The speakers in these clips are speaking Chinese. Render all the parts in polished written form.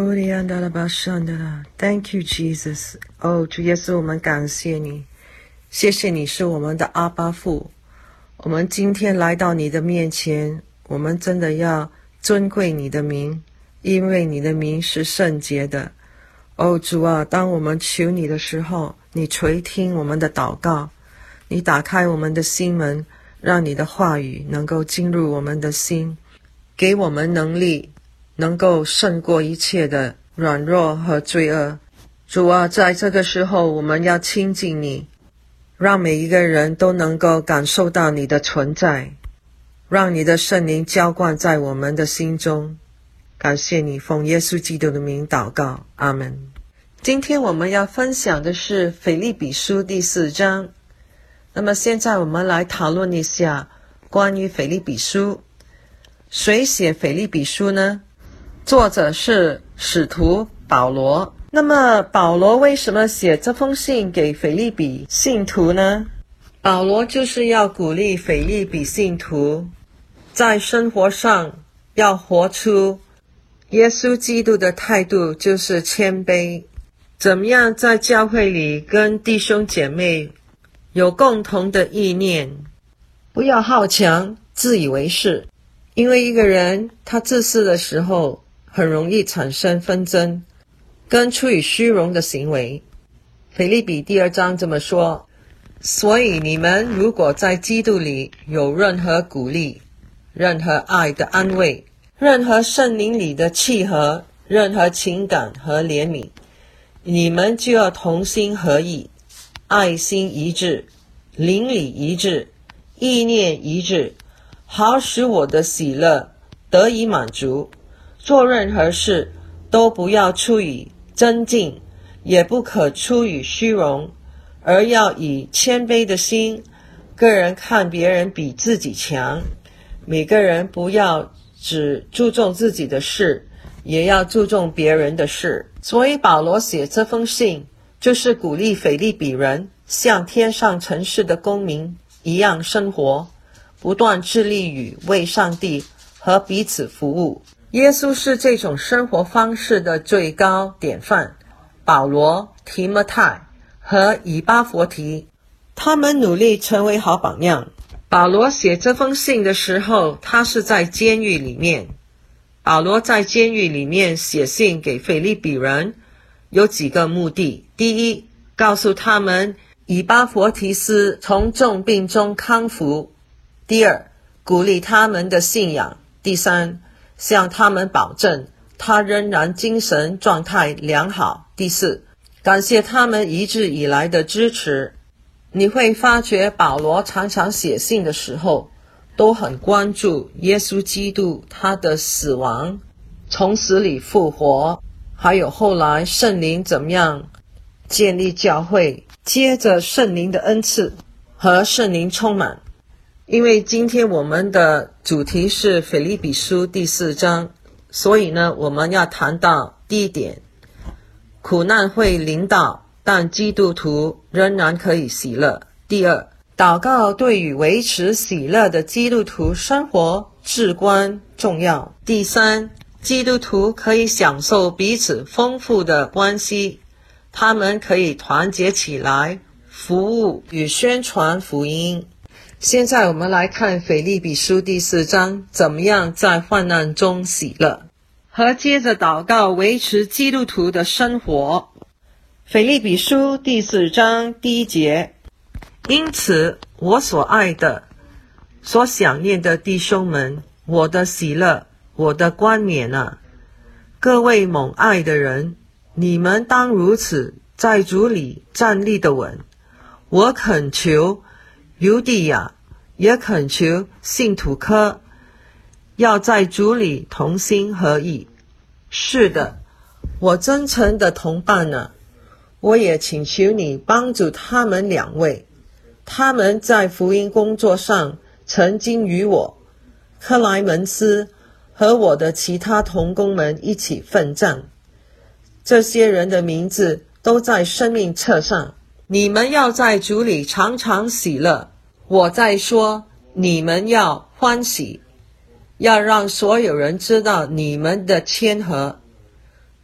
Thank you, Jesus. 主耶稣，我们感谢你，谢谢你是我们的阿爸父。我们今天来到你的面前，我们真的要尊贵你的名，因为你的名是圣洁的。主啊，当我们求你的时候，你垂听我们的祷告，你打开我们的心门，让你的话语能够进入我们的心，给我们能力，能够胜过一切的软弱和罪恶。主啊，在这个时候我们要亲近你，让每一个人都能够感受到你的存在，让你的圣灵浇灌在我们的心中。感谢你，奉耶稣基督的名祷告，阿们。今天我们要分享的是腓立比书第4章。那么现在我们来讨论一下关于腓立比书。谁写腓立比书呢？作者是使徒保罗。那么保罗为什么写这封信给腓立比信徒呢？保罗就是要鼓励腓立比信徒在生活上要活出耶稣基督的态度，就是谦卑。怎么样在教会里跟弟兄姐妹有共同的意念，不要好强自以为是。因为一个人他自私的时候，很容易产生纷争跟出于虚荣的行为。腓立比第2章这么说，所以你们如果在基督里有任何鼓励，任何爱的安慰，任何圣灵里的契合，任何情感和怜悯，你们就要同心合意，爱心一致，灵里一致，意念一致，好使我的喜乐得以满足。做任何事都不要出于争竞，也不可出于虚荣，而要以谦卑的心，个人看别人比自己强。每个人不要只注重自己的事，也要注重别人的事。所以保罗写这封信，就是鼓励腓立比人像天上城市的公民一样生活，不断致力于为上帝和彼此服务。耶稣是这种生活方式的最高典范。保罗、提摩太和以巴弗提，他们努力成为好榜样。保罗写这封信的时候，他是在监狱里面。保罗在监狱里面写信给腓立比人，有几个目的。第一，告诉他们以巴弗提斯从重病中康复。第二，鼓励他们的信仰。第三，向他们保证他仍然精神状态良好。第四，感谢他们一直以来的支持。你会发觉保罗常常写信的时候都很关注耶稣基督他的死亡，从死里复活，还有后来圣灵怎么样建立教会，接着圣灵的恩赐和圣灵充满。因为今天我们的主题是腓立比书第4章，所以呢我们要谈到第一点，苦难会临到，但基督徒仍然可以喜乐。第二，祷告对于维持喜乐的基督徒生活至关重要。第三，基督徒可以享受彼此丰富的关系，他们可以团结起来服务与宣传福音。现在我们来看腓立比书第4章，怎么样在患难中喜乐，和接着祷告维持基督徒的生活。腓立比书第4章第1节，因此我所爱的，所想念的弟兄们，我的喜乐，我的冠冕啊，各位蒙爱的人，你们当如此，在主里站立的稳。我恳求犹地亚，也恳求信徒科，要在主里同心合意。是的，我真诚的同伴啊，我也请求你帮助他们2位，他们在福音工作上曾经与我、克莱门斯和我的其他同工们一起奋战，这些人的名字都在生命册上。你们要在主里常常喜乐，我在说，你们要欢喜，要让所有人知道你们的谦和。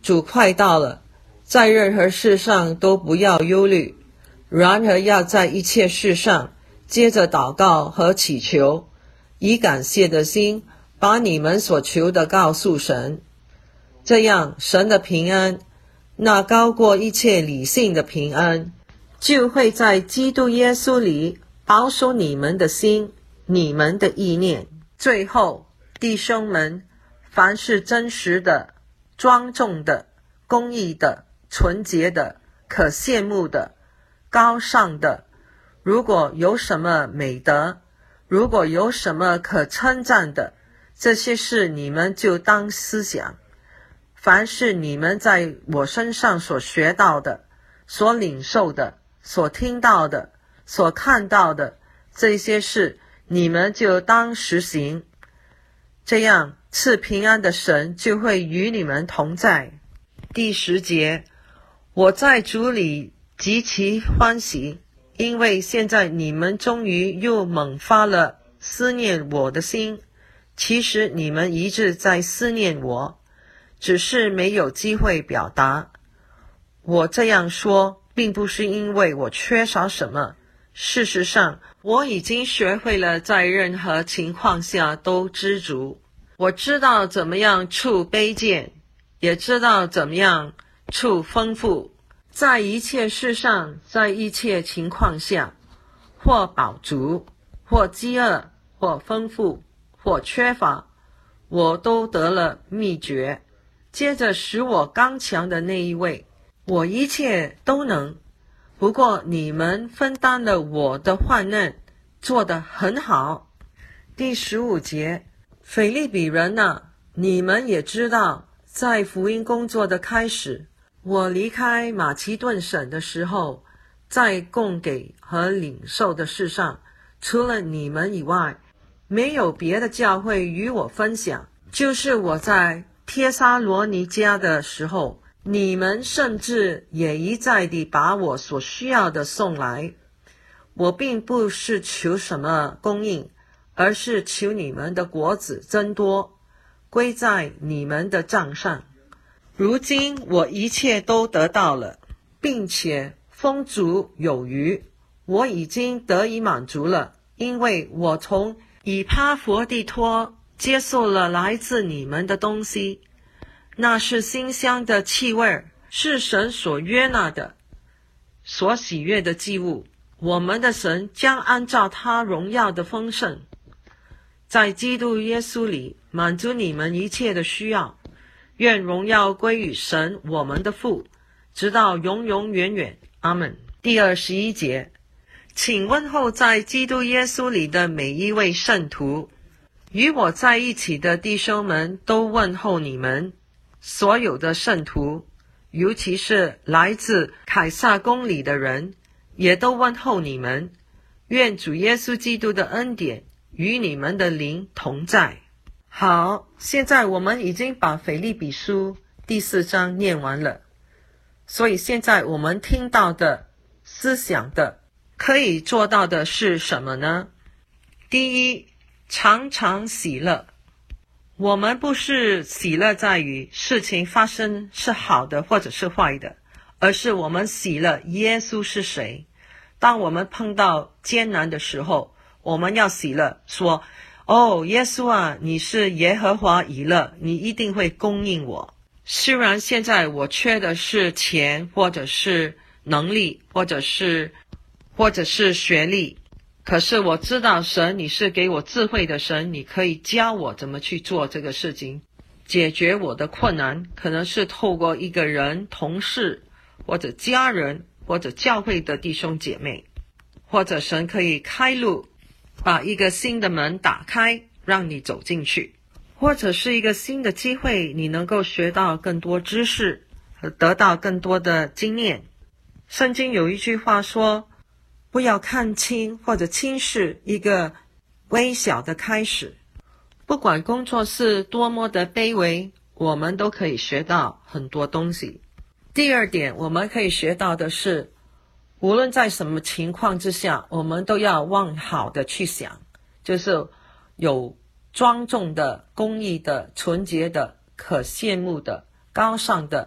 主快到了，在任何事上都不要忧虑，然而要在一切事上接着祷告和祈求，以感谢的心把你们所求的告诉神。这样神的平安，那高过一切理性的平安，就会在基督耶稣里保守你们的心，你们的意念。最后，弟兄们，凡是真实的、庄重的、公义的、纯洁的、可羡慕的、高尚的，如果有什么美德，如果有什么可称赞的，这些事你们就当思想。凡是你们在我身上所学到的、所领受的、所听到的、所看到的，这些事你们就当实行。这样赐平安的神就会与你们同在。第10节，我在主里极其欢喜，因为现在你们终于又猛发了思念我的心。其实你们一直在思念我，只是没有机会表达。我这样说并不是因为我缺少什么，事实上我已经学会了在任何情况下都知足。我知道怎么样处卑贱，也知道怎么样处丰富，在一切事上，在一切情况下，或饱足，或饥饿，或丰富，或缺乏，我都得了秘诀。接着使我刚强的那一位，我一切都能。不过你们分担了我的患难，做得很好。第15节，腓立比人啊，你们也知道，在福音工作的开始，我离开马其顿省的时候，在供给和领受的事上，除了你们以外，没有别的教会与我分享。就是我在帖撒罗尼迦的时候，你们甚至也一再地把我所需要的送来。我并不是求什么供应，而是求你们的果子增多，归在你们的账上。如今我一切都得到了，并且丰足有余，我已经得以满足了，因为我从以帕弗地托接受了来自你们的东西，那是馨香的气味，是神所悦纳的、所喜悦的祭物。我们的神将按照他荣耀的丰盛，在基督耶稣里满足你们一切的需要。愿荣耀归于神我们的父，直到永永远远。阿们。第21节，请问候在基督耶稣里的每一位圣徒，与我在一起的弟兄们都问候你们。所有的圣徒，尤其是来自凯撒宫里的人，也都问候你们。愿主耶稣基督的恩典与你们的灵同在。好，现在我们已经把腓立比书第4章念完了，所以现在我们听到的、思想的、可以做到的是什么呢？第一，常常喜乐。我们不是喜乐在于事情发生是好的或者是坏的，而是我们喜乐耶稣是谁。当我们碰到艰难的时候，我们要喜乐，说哦，耶稣啊，你是耶和华以勒，你一定会供应我。虽然现在我缺的是钱，或者是能力，或者是学历，可是我知道神，你是给我智慧的神，你可以教我怎么去做这个事情，解决我的困难，可能是透过一个人、同事，或者家人，或者教会的弟兄姐妹，或者神可以开路，把一个新的门打开，让你走进去，或者是一个新的机会，你能够学到更多知识，和得到更多的经验。圣经有一句话说，不要看轻或者轻视一个微小的开始。不管工作是多么的卑微，我们都可以学到很多东西。第二点，我们可以学到的是，无论在什么情况之下，我们都要往好的去想，就是有庄重的、公义的、纯洁的、可羡慕的、高尚的、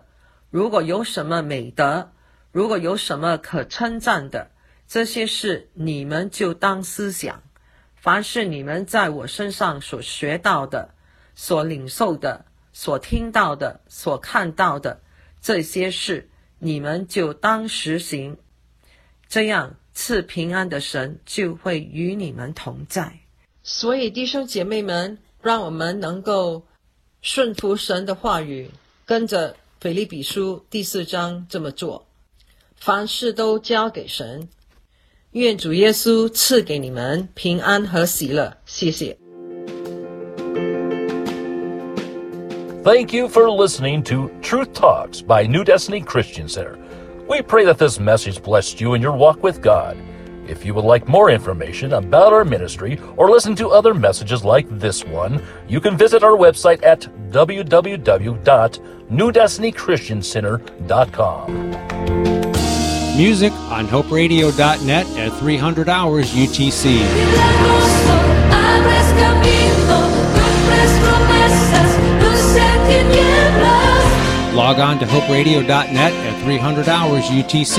如果有什么美德，如果有什么可称赞的，这些事你们就当思想。凡是你们在我身上所学到的，所领受的，所听到的，所看到的，这些事你们就当实行，这样赐平安的神就会与你们同在。所以弟兄姐妹们，让我们能够顺服神的话语，跟着腓立比书第4章这么做，凡事都交给神。愿主耶稣赐给你们平安和喜乐。谢谢。 Thank you for listening to Truth Talks by New Destiny Christian Center. We pray that this message blessed you in your walk with God. If you would like more information about our ministry or listen to other messages like this one, you can visit our website at www.newdestinychristiancenter.com. Music on hoperadio.net at 300 hours UTC. Log on to hoperadio.net at 300 hours UTC.